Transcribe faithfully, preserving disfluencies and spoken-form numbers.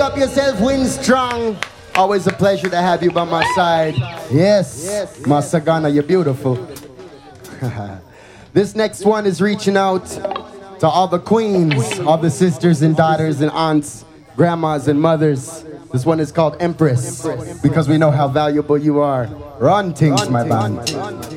up yourself, win strong. Always a pleasure to have you by my side. Yes, yes. Masagana, you're beautiful. This next one is reaching out to all the queens, all the sisters and daughters and aunts, grandmas and mothers. This one is called Empress, because we know how valuable you are. Run things, my band.